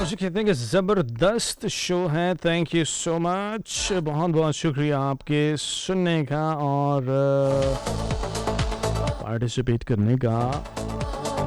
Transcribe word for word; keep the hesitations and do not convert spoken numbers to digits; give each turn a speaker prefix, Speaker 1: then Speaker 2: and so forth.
Speaker 1: मुझे कहते हैं कि ज़बरदस्त शो है। थैंक यू सो मच, बहुत बहुत शुक्रिया आपके सुनने का और पार्टिसिपेट करने का।